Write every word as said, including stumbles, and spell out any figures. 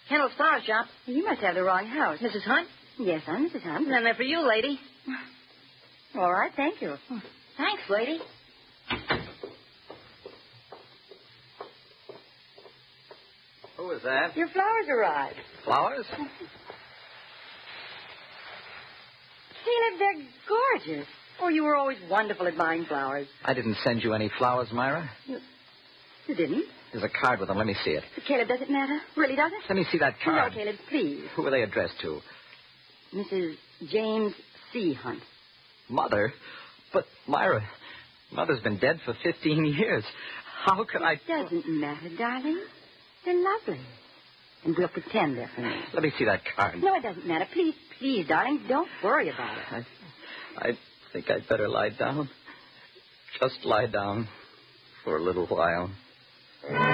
Kendall's Flower Shop. You must have the wrong house. Missus Hunt? Yes, I'm Missus Hunt. Then they're for you, lady. All right, thank you. Thanks, lady. Who is that? Your flowers arrived. Flowers? Caleb, they're gorgeous. Oh, you were always wonderful at buying flowers. I didn't send you any flowers, Myra. You, you didn't? There's a card with them. Let me see it. Caleb, does it matter? Really, does it? Let me see that card. No, Caleb, please. Who are they addressed to? Missus James C. Hunt. Mother? But, Myra, Mother's been dead for fifteen years. How could I... It doesn't matter, darling. They're lovely. And we'll pretend they're for me. Let me see that card. No, it doesn't matter. Please, please, darling, don't worry about it. I, I think I'd better lie down. Just lie down for a little while.